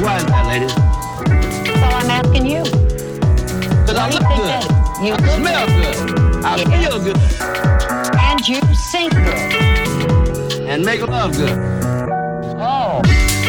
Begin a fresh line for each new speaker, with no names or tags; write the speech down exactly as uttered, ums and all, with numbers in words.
Why is that, ladies?
Well, I'm asking you.
Because I look good.
You
I smell good. I
yes.
feel good.
And you sing good.
And make love good.
Oh.